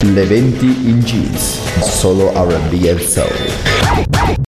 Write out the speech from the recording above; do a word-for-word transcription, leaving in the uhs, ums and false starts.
Le venti in jeans, solo R and B and soul.